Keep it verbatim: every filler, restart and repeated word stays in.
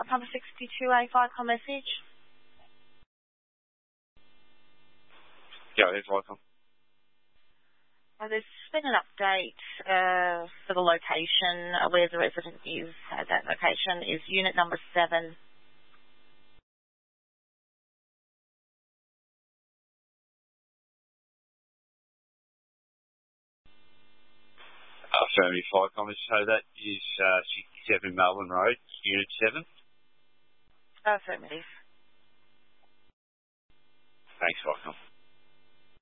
Papa sixty-two A Vicom message. Go ahead, Vicom. Uh, there's been an update uh, for the location uh, where the resident is at that location is unit number seven. Affirmative, Vicom. So that is uh, sixty-seven Melbourne Road, unit seven? Affirmative. Thanks, Vicom.